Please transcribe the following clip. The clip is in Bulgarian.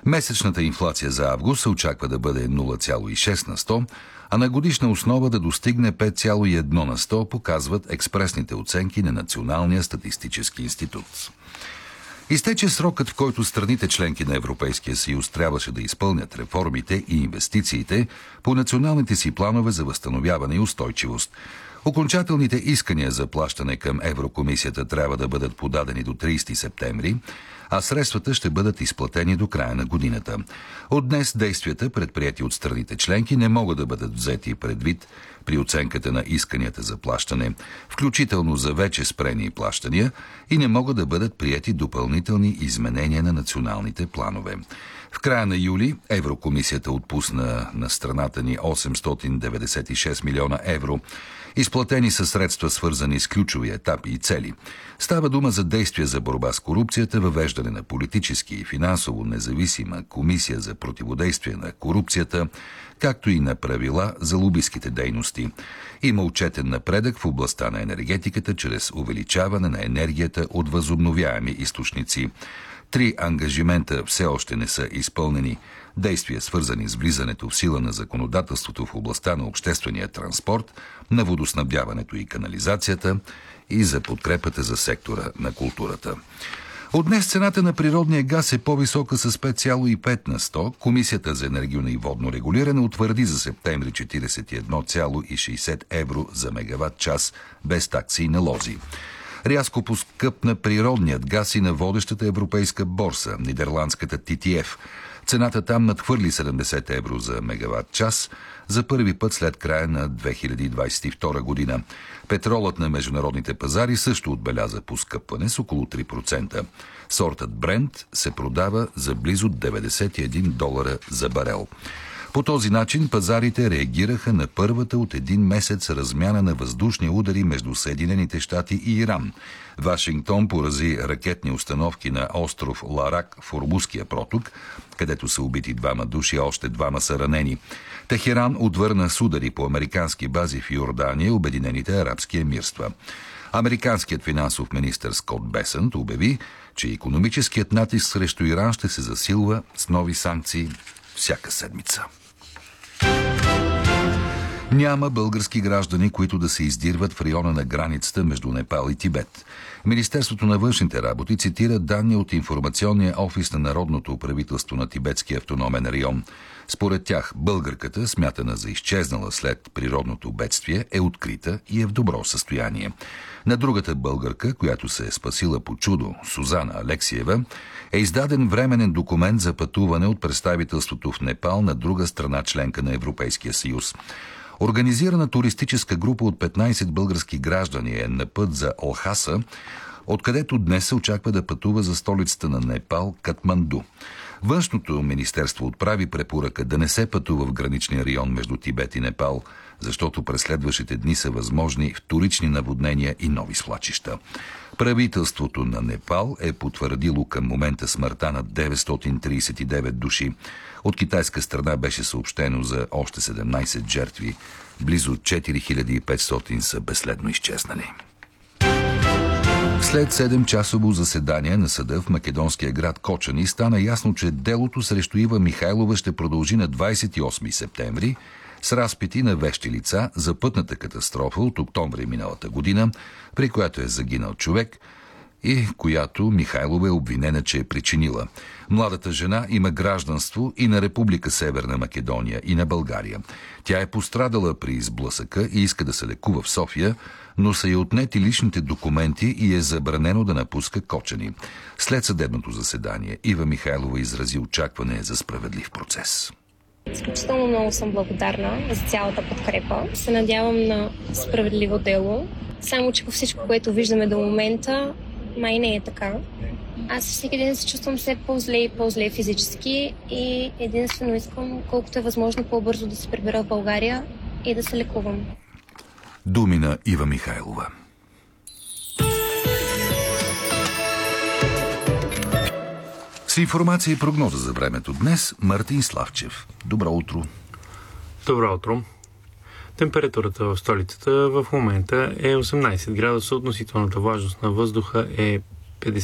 Месечната инфлация за август се очаква да бъде 0,6 на 100, а на годишна основа да достигне 5,1 на 100, показват експресните оценки на Националния статистически институт. Изтече срокът, в който страните членки на Европейския съюз трябваше да изпълнят реформите и инвестициите по националните си планове за възстановяване и устойчивост. Окончателните искания за плащане към Еврокомисията трябва да бъдат подадени до 30 септември, а средствата ще бъдат изплатени до края на годината. От днес действията, предприети от страните членки, не могат да бъдат взети предвид при оценката на исканията за плащане, включително за вече спрени плащания, и не могат да бъдат приети допълнителни изменения на националните планове. В края на юли Еврокомисията отпусна на страната ни 896 милиона евро. Изплатени са средства, свързани с ключови етапи и цели. Става дума за действия за борба с корупцията, въвеждане на политически и финансово независима комисия за противодействие на корупцията, както и на правила за лобистките дейности. Има отчетен напредък в областта на енергетиката чрез увеличаване на енергията от възобновяеми източници. 3 ангажимента все още не са изпълнени. Действия, свързани с влизането в сила на законодателството в областта на обществения транспорт, на водоснабдяването и канализацията и за подкрепата за сектора на културата. От днес цената на природния газ е по-висока с 5,5 на 100. Комисията за енергийно и водно регулиране утвърди за септември 41,60 евро за мегаватт час без такси и налози. Рязко поскъпна природният газ и на водещата европейска борса, нидерландската TTF. Цената там надхвърли 70 евро за мегаватт час за първи път след края на 2022 година. Петролът на международните пазари също отбеляза поскъпване с около 3%. Сортът Brent се продава за близо 91 долара за барел. По този начин пазарите реагираха на първата от един месец размяна на въздушни удари между Съединените щати и Иран. Вашингтон порази ракетни установки на остров Ларак в Ормузския проток, където са убити 2 души, а още 2 са ранени. Техеран отвърна с удари по американски бази в Йордания и Обединените арабски емирства. Американският финансов министър Скот Бесънт обяви, че икономическият натиск срещу Иран ще се засилва с нови санкции всяка седмица. Няма български граждани, които да се издирват в района на границата между Непал и Тибет. Министерството на външните работи цитира данни от информационния офис на Народното правителство на Тибетския автономен район. Според тях, българката, смятана за изчезнала след природното бедствие, е открита и е в добро състояние. На другата българка, която се е спасила по чудо, Сузана Алексиева, е издаден временен документ за пътуване от представителството в Непал на друга страна членка на Европейския съюз. Организирана туристическа група от 15 български граждани е на път за Лхаса, откъдето днес се очаква да пътува за столицата на Непал – Катманду. Външното министерство отправи препоръка да не се пътува в граничния район между Тибет и Непал, защото през следващите дни са възможни вторични наводнения и нови свлачища. Правителството на Непал е потвърдило към момента смъртта на 939 души. От китайска страна беше съобщено за още 17 жертви. Близо 4500 са безследно изчезнали. След 7-часово заседание на съда в македонския град Кочани стана ясно, че делото срещу Ива Михайлова ще продължи на 28 септември с разпити на вещи лица за пътната катастрофа от октомври миналата година, при която е загинал човек и която Михайлова е обвинена, че е причинила. Младата жена има гражданство и на Република Северна Македония, и на България. Тя е пострадала при сблъсъка и иска да се лекува в София, но са й отнети личните документи и е забранено да напуска Кочани. След съдебното заседание Ива Михайлова изрази очакване за справедлив процес. Изключително много съм благодарна за цялата подкрепа. Се надявам на справедливо дело. Само че по всичко, което виждаме до момента, май не е така. Аз всеки ден се чувствам все по-зле и по-зле физически и единствено искам колкото е възможно по-бързо да се прибера в България и да се лекувам. Думи на Ива Михайлова. С информация и прогноза за времето днес Мартин Славчев. Добро утро. Добро утро. Температурата в столицата в момента е 18 градуса, относителната влажност на въздуха е